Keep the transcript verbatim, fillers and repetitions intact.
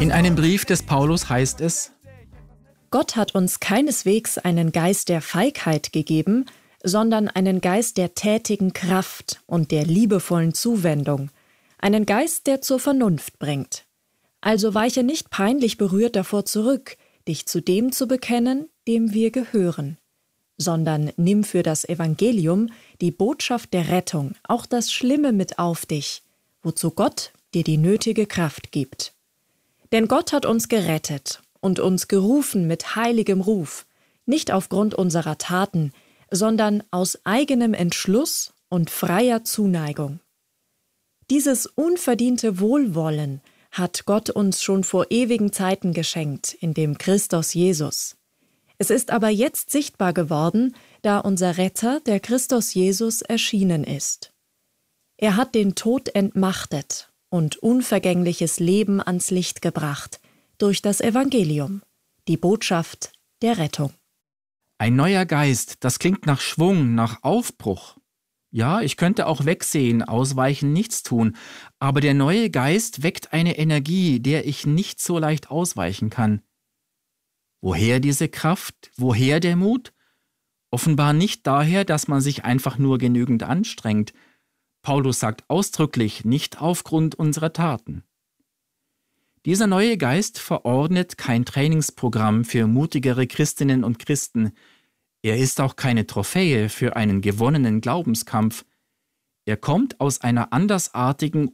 In einem Brief des Paulus heißt es: Gott hat uns keineswegs einen Geist der Feigheit gegeben, sondern einen Geist der tätigen Kraft und der liebevollen Zuwendung, einen Geist, der zur Vernunft bringt. Also weiche nicht peinlich berührt davor zurück, dich zu dem zu bekennen, dem wir gehören, sondern nimm für das Evangelium, die Botschaft der Rettung, auch das Schlimme mit auf dich, wozu Gott dir die nötige Kraft gibt. Denn Gott hat uns gerettet und uns gerufen mit heiligem Ruf, nicht aufgrund unserer Taten, sondern aus eigenem Entschluss und freier Zuneigung. Dieses unverdiente Wohlwollen hat Gott uns schon vor ewigen Zeiten geschenkt, in dem Christus Jesus. Es ist aber jetzt sichtbar geworden, da unser Retter, der Christus Jesus, erschienen ist. Er hat den Tod entmachtet und unvergängliches Leben ans Licht gebracht, durch das Evangelium, die Botschaft der Rettung. Ein neuer Geist, das klingt nach Schwung, nach Aufbruch. Ja, ich könnte auch wegsehen, ausweichen, nichts tun, aber der neue Geist weckt eine Energie, der ich nicht so leicht ausweichen kann. Woher diese Kraft? Woher der Mut? Offenbar nicht daher, dass man sich einfach nur genügend anstrengt. Paulus sagt ausdrücklich, nicht aufgrund unserer Taten. Dieser neue Geist verordnet kein Trainingsprogramm für mutigere Christinnen und Christen. Er ist auch keine Trophäe für einen gewonnenen Glaubenskampf. Er kommt aus einer andersartigen,